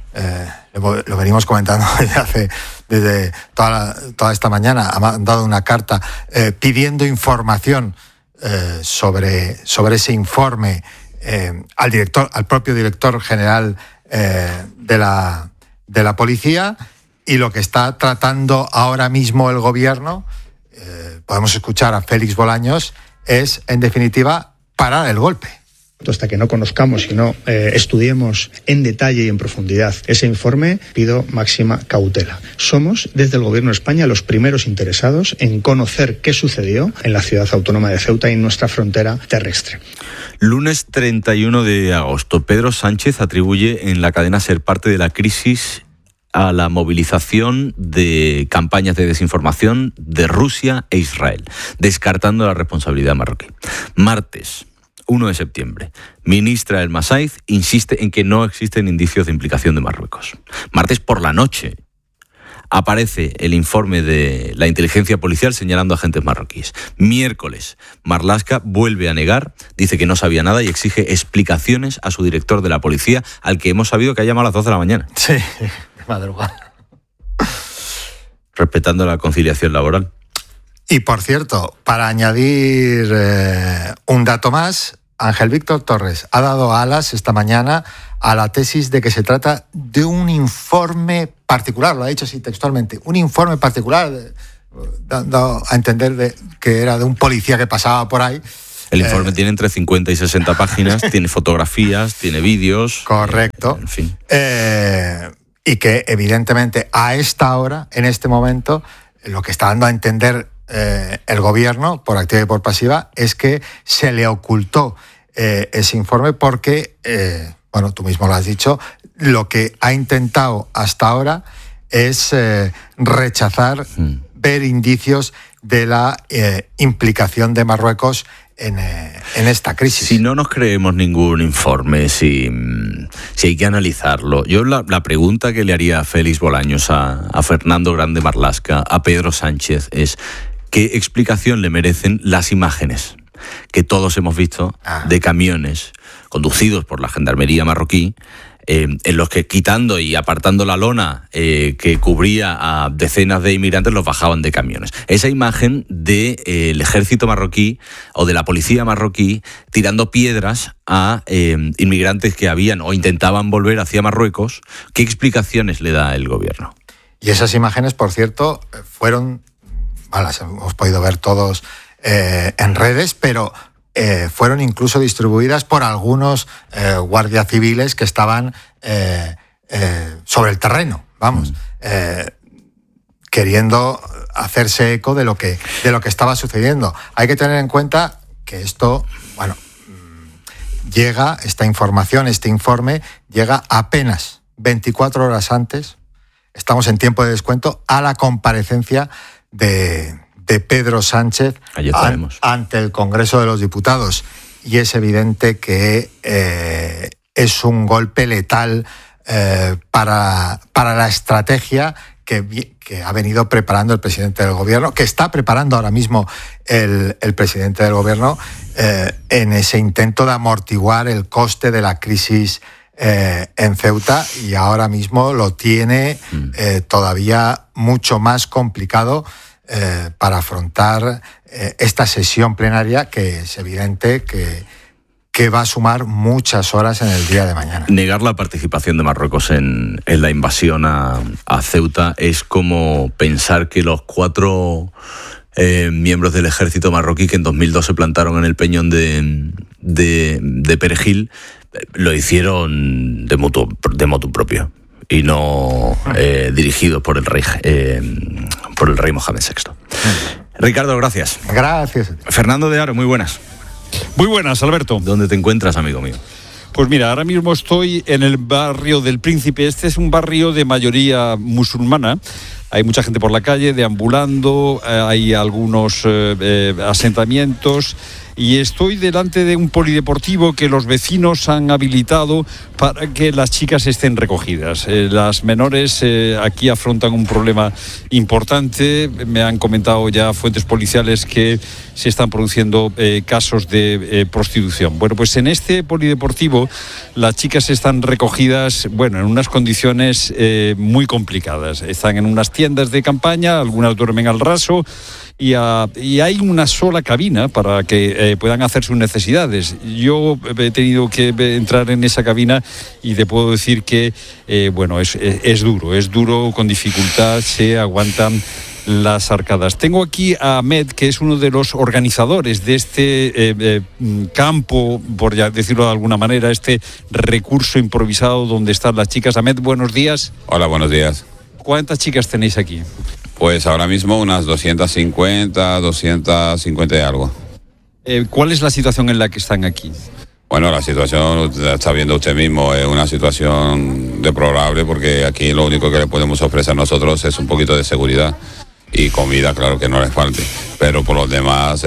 Lo venimos comentando desde toda esta mañana. Ha mandado una carta pidiendo información sobre ese informe al propio director general de la policía, y lo que está tratando ahora mismo el gobierno, podemos escuchar a Félix Bolaños, es, en definitiva, parar el golpe. Hasta que no conozcamos y no estudiemos en detalle y en profundidad ese informe, pido máxima cautela. Somos, desde el Gobierno de España, los primeros interesados en conocer qué sucedió en la ciudad autónoma de Ceuta y en nuestra frontera terrestre. Lunes 31 de agosto, Pedro Sánchez atribuye en la cadena SER parte de la crisis a la movilización de campañas de desinformación de Rusia e Israel, descartando la responsabilidad marroquí. Martes 1 de septiembre, ministra El Masaiz insiste en que no existen indicios de implicación de Marruecos. Martes por la noche aparece el informe de la inteligencia policial señalando a agentes marroquíes. Miércoles, Marlaska vuelve a negar, dice que no sabía nada y exige explicaciones a su director de la policía, al que hemos sabido que ha llamado a las 12 de la mañana. Sí, de madrugada. Respetando la conciliación laboral. Y por cierto, para añadir un dato más, Ángel Víctor Torres ha dado alas esta mañana a la tesis de que se trata de un informe particular, lo ha dicho así textualmente, un informe particular, dando a entender que era de un policía que pasaba por ahí. El informe tiene entre 50 y 60 páginas, tiene fotografías, tiene vídeos. Correcto. En fin. Y que evidentemente a esta hora, en este momento, lo que está dando a entender el gobierno, por activa y por pasiva, es que se le ocultó ese informe porque, bueno, tú mismo lo has dicho, lo que ha intentado hasta ahora es rechazar, ver indicios de la implicación de Marruecos en esta crisis. Si no nos creemos ningún informe, si hay que analizarlo, yo la pregunta que le haría a Félix Bolaños, a Fernando Grande Marlaska, a Pedro Sánchez es: ¿qué explicación le merecen las imágenes que todos hemos visto de camiones conducidos por la gendarmería marroquí, en los que, quitando y apartando la lona que cubría a decenas de inmigrantes, los bajaban de camiones? Esa imagen del ejército marroquí o de la policía marroquí tirando piedras a inmigrantes que habían o intentaban volver hacia Marruecos, ¿qué explicaciones le da el gobierno? Y esas imágenes, por cierto, fueron... las hemos podido ver todos en redes, pero fueron incluso distribuidas por algunos guardias civiles que estaban sobre el terreno, vamos, queriendo hacerse eco de lo que estaba sucediendo. Hay que tener en cuenta que esto, bueno, llega, esta información, este informe, llega apenas 24 horas antes, estamos en tiempo de descuento, a la comparecencia de Pedro Sánchez ante el Congreso de los Diputados. Y es evidente que es un golpe letal para la estrategia que ha venido preparando el presidente del gobierno, que está preparando ahora mismo el presidente del gobierno en ese intento de amortiguar el coste de la crisis en Ceuta, y ahora mismo lo tiene todavía mucho más complicado para afrontar esta sesión plenaria, que es evidente que va a sumar muchas horas en el día de mañana. Negar la participación de Marruecos en la invasión a Ceuta es como pensar que los 4 miembros del ejército marroquí que en 2002 se plantaron en el peñón de Perejil, lo hicieron de motu propio y no dirigidos por el rey Mohamed VI. Ricardo, gracias. Gracias. Fernando de Aro, muy buenas. Muy buenas, Alberto. ¿Dónde te encuentras, amigo mío? Pues mira, ahora mismo estoy en el barrio del Príncipe. Este es un barrio de mayoría musulmana. Hay mucha gente por la calle, deambulando, hay algunos asentamientos y estoy delante de un polideportivo que los vecinos han habilitado para que las chicas estén recogidas. Las menores aquí afrontan un problema importante. Me han comentado ya fuentes policiales que se están produciendo casos de prostitución. Bueno, pues en este polideportivo las chicas están recogidas, bueno, en unas condiciones muy complicadas. Están en unas tiendas de campaña, algunas duermen al raso y hay una sola cabina para que puedan hacer sus necesidades. Yo he tenido que entrar en esa cabina y te puedo decir que, bueno, es duro, con dificultad se aguantan las arcadas. Tengo aquí a Ahmed, que es uno de los organizadores de este campo, por ya decirlo de alguna manera, este recurso improvisado donde están las chicas. Ahmed, buenos días. Hola, buenos días. ¿Cuántas chicas tenéis aquí? Pues ahora mismo unas 250 y algo. ¿Cuál es la situación en la que están aquí? Bueno, la situación, está viendo usted mismo, es una situación deplorable porque aquí lo único que le podemos ofrecer nosotros es un poquito de seguridad y comida, claro que no les falte, pero por los demás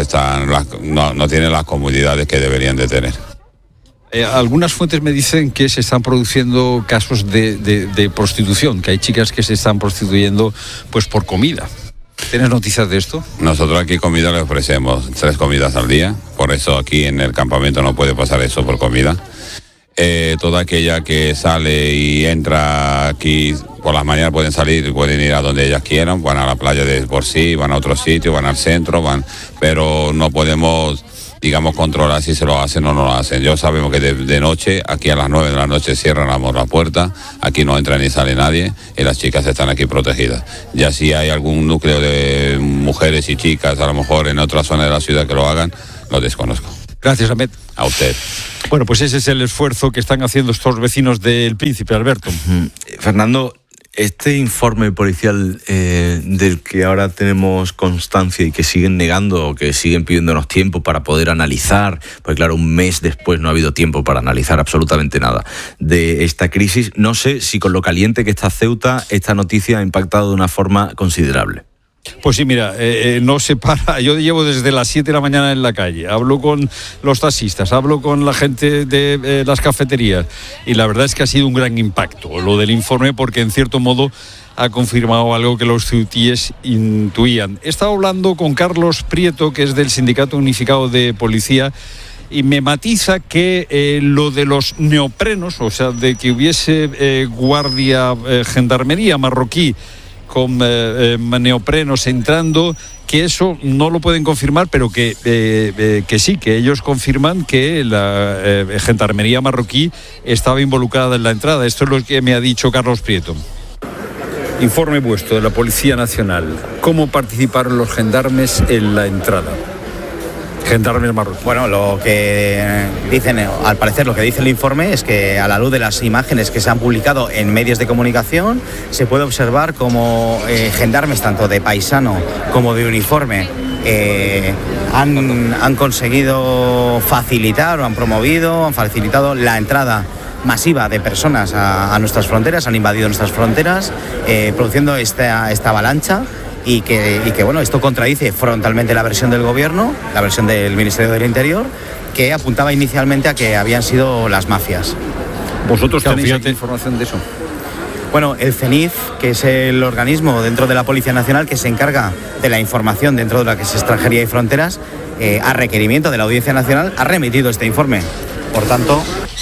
no tienen las comodidades que deberían de tener. Algunas fuentes me dicen que se están produciendo casos de prostitución, que hay chicas que se están prostituyendo pues por comida. ¿Tienes noticias de esto? Nosotros aquí comida le ofrecemos 3 comidas al día, por eso aquí en el campamento no puede pasar eso por comida. Toda aquella que sale y entra aquí por las mañanas pueden salir, pueden ir a donde ellas quieran, van a la playa de por sí, van a otro sitio, van al centro, pero no podemos, digamos, controlar si se lo hacen o no lo hacen. Yo sabemos que de noche, aquí a las 9 de la noche cierran la puerta, aquí no entra ni sale nadie y las chicas están aquí protegidas. Ya si hay algún núcleo de mujeres y chicas, a lo mejor en otra zona de la ciudad que lo hagan, lo desconozco. Gracias, Ahmed. A usted. Bueno, pues ese es el esfuerzo que están haciendo estos vecinos del Príncipe, Alberto. Fernando, este informe policial del que ahora tenemos constancia y que siguen negando, o que siguen pidiéndonos tiempo para poder analizar, porque claro, un mes después no ha habido tiempo para analizar absolutamente nada de esta crisis. No sé si con lo caliente que está Ceuta, esta noticia ha impactado de una forma considerable. Pues sí, mira, no se para. Yo llevo desde las 7 de la mañana en la calle, hablo con los taxistas, hablo con la gente de las cafeterías y la verdad es que ha sido un gran impacto lo del informe porque en cierto modo ha confirmado algo que los ceutíes intuían. He estado hablando con Carlos Prieto, que es del Sindicato Unificado de Policía, y me matiza que lo de los neoprenos, o sea, de que hubiese guardia, gendarmería marroquí con neoprenos entrando, que eso no lo pueden confirmar, pero que sí, que ellos confirman que la gendarmería marroquí estaba involucrada en la entrada. Esto es lo que me ha dicho Carlos Prieto. Informe vuestro de la Policía Nacional. ¿Cómo participaron los gendarmes en la entrada? Gendarmes marroquíes. Bueno, lo que dicen, al parecer lo que dice el informe es que a la luz de las imágenes que se han publicado en medios de comunicación se puede observar como gendarmes tanto de paisano como de uniforme han conseguido facilitar o han facilitado la entrada masiva de personas a nuestras fronteras, han invadido nuestras fronteras produciendo esta avalancha. Y que bueno, esto contradice frontalmente la versión del gobierno, la versión del Ministerio del Interior, que apuntaba inicialmente a que habían sido las mafias. ¿Vosotros tenéis información de eso? Bueno, el CENIF, que es el organismo dentro de la Policía Nacional que se encarga de la información dentro de la que es Extranjería y Fronteras, a requerimiento de la Audiencia Nacional, ha remitido este informe. Por tanto...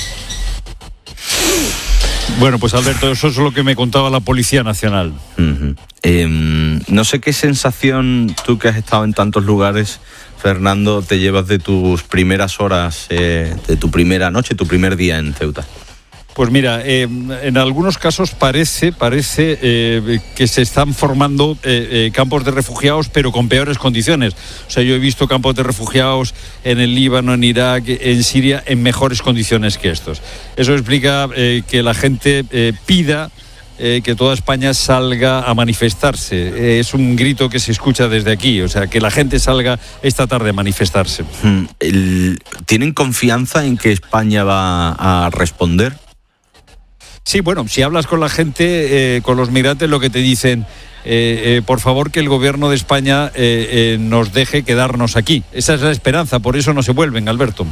Bueno, pues Alberto, eso es lo que me contaba la Policía Nacional. No sé qué sensación, tú que has estado en tantos lugares, Fernando, te llevas de tus primeras horas, de tu primera noche, tu primer día en Ceuta. Pues mira, en algunos casos parece que se están formando campos de refugiados, pero con peores condiciones. O sea, yo he visto campos de refugiados en el Líbano, en Irak, en Siria, en mejores condiciones que estos. Eso explica que la gente pida que toda España salga a manifestarse. Es un grito que se escucha desde aquí, o sea, que la gente salga esta tarde a manifestarse. ¿Tienen confianza en que España va a responder? Sí, bueno, si hablas con la gente, con los migrantes, lo que te dicen, por favor que el gobierno de España nos deje quedarnos aquí. Esa es la esperanza, por eso no se vuelven, Alberto.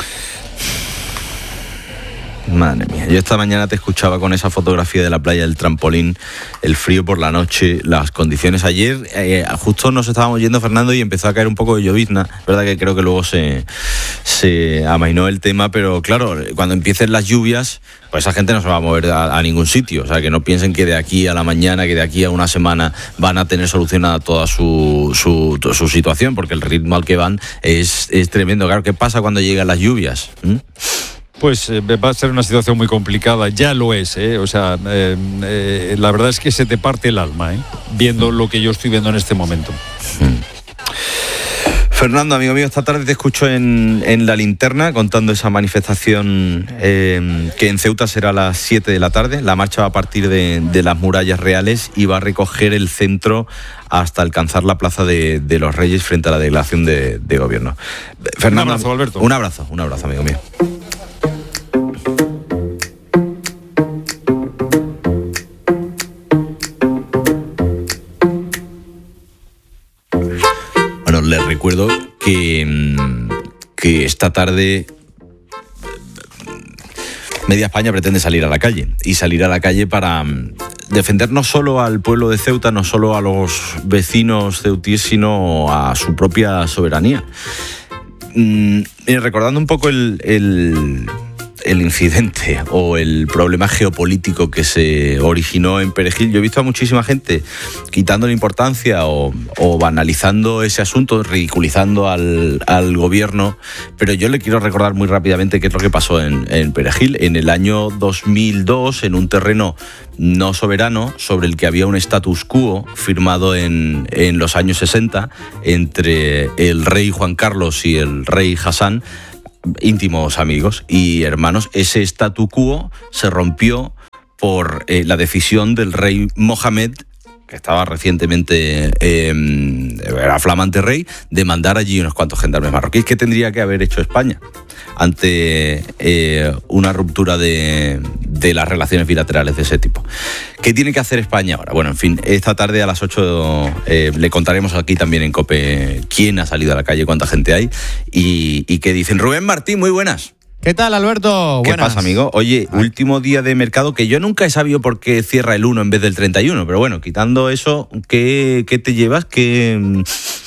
Madre mía, yo esta mañana te escuchaba con esa fotografía de la playa del trampolín, el frío por la noche, las condiciones. Ayer justo nos estábamos yendo, Fernando, y empezó a caer un poco de llovizna. Verdad que creo que luego se amainó el tema, pero claro, cuando empiecen las lluvias, pues esa gente no se va a mover a ningún sitio. O sea, que no piensen que de aquí a la mañana, que de aquí a una semana van a tener solucionada toda su situación, porque el ritmo al que van es tremendo. Claro, ¿qué pasa cuando llegan las lluvias? Pues va a ser una situación muy complicada, ya lo es, o sea, la verdad es que se te parte el alma, viendo lo que yo estoy viendo en este momento. Fernando, amigo mío, esta tarde te escucho en La Linterna contando esa manifestación que en Ceuta será a las 7 de la tarde. La marcha va a partir de las murallas reales y va a recoger el centro hasta alcanzar la Plaza de los Reyes frente a la delegación de gobierno. Fernando, un abrazo, Alberto. Un abrazo, amigo mío. Les recuerdo que esta tarde Media España pretende salir a la calle, y salir a la calle para defender no solo al pueblo de Ceuta, no solo a los vecinos ceutíes, sino a su propia soberanía. Recordando un poco el incidente o el problema geopolítico que se originó en Perejil, yo he visto a muchísima gente quitándole importancia o banalizando ese asunto, ridiculizando al gobierno, pero yo le quiero recordar muy rápidamente qué es lo que pasó en Perejil. En el año 2002, en un terreno no soberano, sobre el que había un status quo firmado en los años 60 entre el rey Juan Carlos y el rey Hassan, íntimos amigos y hermanos, ese statu quo se rompió por la decisión del rey Mohamed, que estaba recientemente, era flamante rey, de mandar allí unos cuantos gendarmes marroquíes. ¿Qué tendría que haber hecho España ante una ruptura de las relaciones bilaterales de ese tipo? ¿Qué tiene que hacer España ahora? Bueno, en fin, esta tarde a las 8 le contaremos aquí también en COPE quién ha salido a la calle, cuánta gente hay y qué dicen. Rubén Martín, muy buenas. ¿Qué tal, Alberto? ¿Qué pasa, amigo? Oye, último día de mercado, que yo nunca he sabido por qué cierra el 1 en vez del 31, pero bueno, quitando eso, ¿qué te llevas? ¿Qué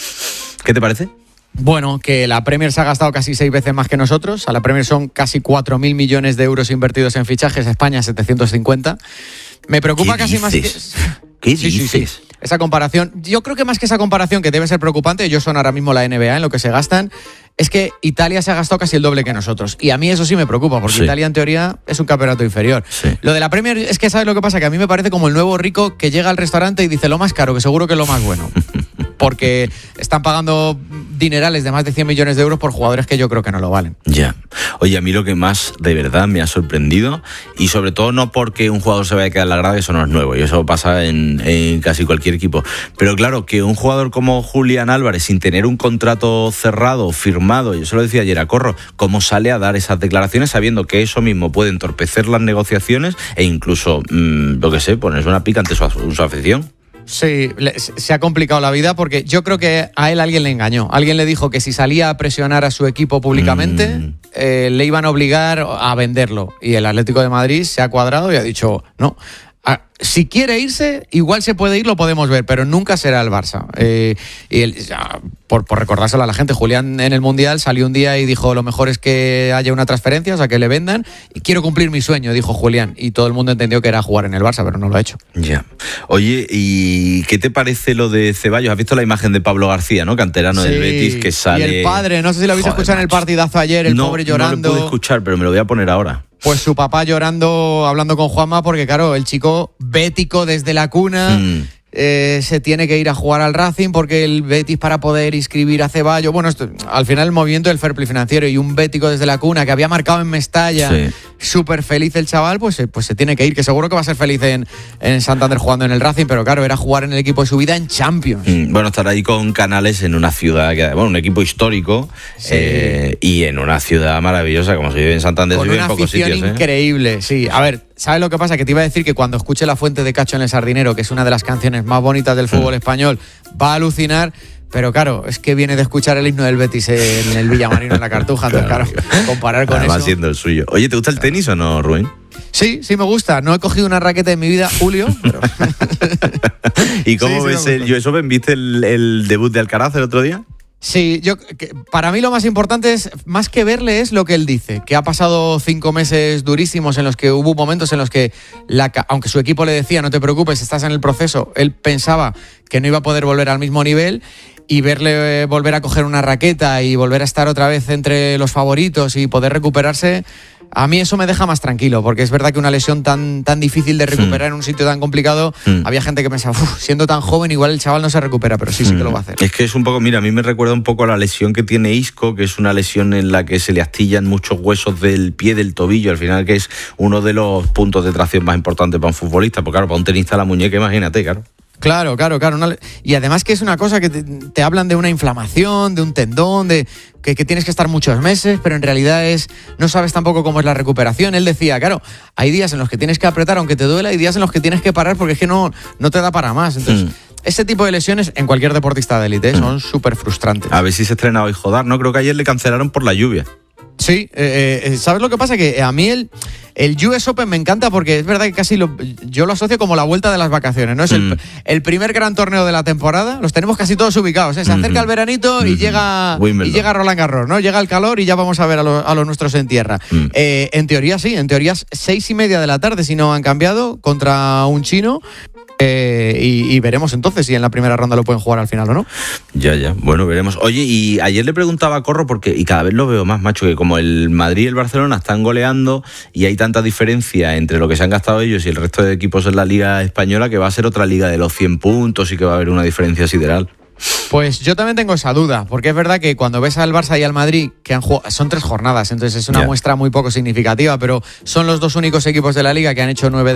te parece? Bueno, que la Premier se ha gastado casi 6 veces más que nosotros. A la Premier son casi 4.000 millones de euros invertidos en fichajes, España 750. Me preocupa casi más que... ¿Qué dices? Sí. Esa comparación, yo creo que más que esa comparación, que debe ser preocupante, ellos son ahora mismo la NBA en lo que se gastan, es que Italia se ha gastado casi el doble que nosotros. Y a mí eso sí me preocupa, porque Italia en teoría es un campeonato inferior. Lo de la Premier es que, ¿sabes lo que pasa? Que a mí me parece como el nuevo rico que llega al restaurante y dice lo más caro, que seguro que es lo más bueno. Porque están pagando dinerales de más de 100 millones de euros por jugadores que yo creo que no lo valen. Ya. Oye, a mí lo que más de verdad me ha sorprendido, y sobre todo no porque un jugador se vaya a quedar en la grada, eso no es nuevo, y eso pasa en casi cualquier equipo. Pero claro, que un jugador como Julián Álvarez, sin tener un contrato cerrado, firmado, yo se lo decía ayer a Corro, cómo sale a dar esas declaraciones sabiendo que eso mismo puede entorpecer las negociaciones e incluso, lo que sé, ponerse una pica ante su afición. Sí, se ha complicado la vida porque yo creo que a él alguien le engañó. Alguien le dijo que si salía a presionar a su equipo públicamente, le iban a obligar a venderlo. Y el Atlético de Madrid se ha cuadrado y ha dicho, no, si quiere irse, igual se puede ir, lo podemos ver, pero nunca será el Barça. Y él, por recordárselo a la gente, Julián en el Mundial salió un día y dijo, lo mejor es que haya una transferencia, o sea, que le vendan, y quiero cumplir mi sueño, dijo Julián. Y todo el mundo entendió que era jugar en el Barça, pero no lo ha hecho. Ya. Oye, ¿y qué te parece lo de Ceballos? ¿Has visto la imagen de Pablo García, ¿no? Canterano del Betis, que sale... Y el padre, no sé si lo habéis escuchado en el partidazo ayer, el pobre llorando. No lo pude escuchar, pero me lo voy a poner ahora. Pues su papá llorando, hablando con Juanma, porque claro, el chico bético desde la cuna... se tiene que ir a jugar al Racing porque el Betis, para poder inscribir a Ceballos, bueno, al final el movimiento del fair play financiero, y un bético desde la cuna que había marcado en Mestalla, súper feliz el chaval, pues se tiene que ir, que seguro que va a ser feliz en Santander jugando en el Racing, pero claro, era jugar en el equipo de su vida en Champions. Bueno, estar ahí con Canales en una ciudad, un equipo histórico, y en una ciudad maravillosa, como se vive en Santander, con se vive en una pocos afición sitios. Increíble, sí. A ver, ¿sabes lo que pasa? Que te iba a decir que cuando escuche La Fuente de Cacho en el Sardinero, que es una de las canciones más bonitas del fútbol español, va a alucinar. Pero claro, es que viene de escuchar el himno del Betis en el Villamarino, en la Cartuja. Entonces, claro, comparar con Además, eso... siendo el suyo. Oye, ¿te gusta el tenis o no, Rubén? Sí, me gusta. No he cogido una raqueta en mi vida, Julio, pero... ¿Y cómo ves el US Open? ¿Viste el debut de Alcaraz el otro día? Sí, para mí lo más importante es, más que verle, es lo que él dice, que ha pasado 5 meses durísimos en los que hubo momentos en los que, aunque su equipo le decía, no te preocupes, estás en el proceso, él pensaba que no iba a poder volver al mismo nivel, y verle volver a coger una raqueta y volver a estar otra vez entre los favoritos y poder recuperarse, a mí eso me deja más tranquilo, porque es verdad que una lesión tan difícil de recuperar en un sitio tan complicado, había gente que pensaba, siendo tan joven igual el chaval no se recupera, pero sí que lo va a hacer. Es que es un poco, mira, a mí me recuerda un poco a la lesión que tiene Isco, que es una lesión en la que se le astillan muchos huesos del pie, del tobillo, al final, que es uno de los puntos de tracción más importantes para un futbolista, porque claro, para un tenista la muñeca, imagínate, claro. Claro. Y además que es una cosa que te hablan de una inflamación, de un tendón, de que tienes que estar muchos meses, pero en realidad no sabes tampoco cómo es la recuperación. Él decía, claro, hay días en los que tienes que apretar aunque te duela, hay días en los que tienes que parar porque es que no te da para más. Entonces, ese tipo de lesiones en cualquier deportista de élite son súper frustrantes. A ver si se estrena hoy Jodar, ¿no? Creo que ayer le cancelaron por la lluvia. Sí, ¿sabes lo que pasa? Que a mí el US Open me encanta porque es verdad que yo lo asocio como la vuelta de las vacaciones, ¿no? Es el primer gran torneo de la temporada, los tenemos casi todos ubicados, ¿eh? Se acerca el veranito y llega Roland Garros, ¿no? Llega el calor y ya vamos a ver a los nuestros en tierra. En teoría sí, en teoría 6:30 de la tarde, si no han cambiado, contra un chino. Y veremos entonces si en la primera ronda lo pueden jugar al final o no. Ya, bueno, veremos. Oye, y ayer le preguntaba a Corro, y cada vez lo veo más, macho, que como el Madrid y el Barcelona están goleando y hay tanta diferencia entre lo que se han gastado ellos y el resto de equipos en la Liga Española, que va a ser otra liga de los 100 puntos y que va a haber una diferencia sideral. Pues yo también tengo esa duda, porque es verdad que cuando ves al Barça y al Madrid, que han jugado, son 3 jornadas, entonces es una muestra muy poco significativa, pero son los 2 únicos equipos de la Liga que han hecho 9 de